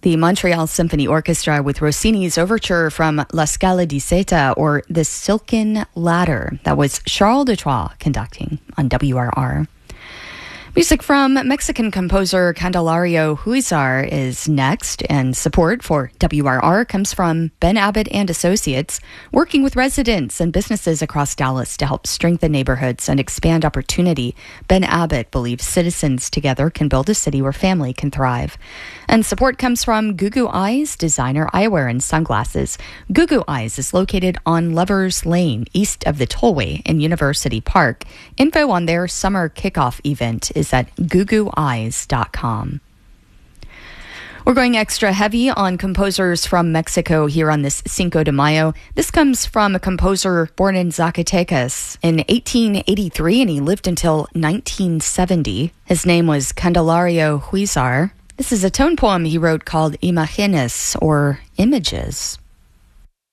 The Montreal Symphony Orchestra with Rossini's overture from La Scala di Seta, or The Silken Ladder. That was Charles Detroit conducting on WRR. Music from Mexican composer Candelario Huizar is next, and support for WRR comes from Ben Abbott and Associates, working with residents and businesses across Dallas to help strengthen neighborhoods and expand opportunity. Ben Abbott believes citizens together can build a city where family can thrive. And support comes from Gugu Eyes, designer eyewear and sunglasses. Gugu Eyes is located on Lovers Lane, east of the Tollway in University Park. Info on their summer kickoff event is at gugueyes.com. We're going extra heavy on composers from Mexico here on this Cinco de Mayo. This comes from a composer born in Zacatecas in 1883, and he lived until 1970. His name was Candelario Huizar. This is a tone poem he wrote called Imágenes, or Images.